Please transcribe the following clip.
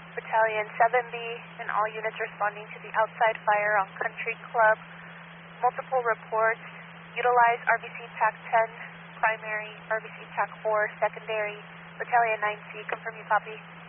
Battalion 7B, and all units responding to the outside fire on Country Club. Multiple reports. Utilize RBC TAC 10, primary, RBC TAC 4, secondary. Battalion 9C, confirm you copy.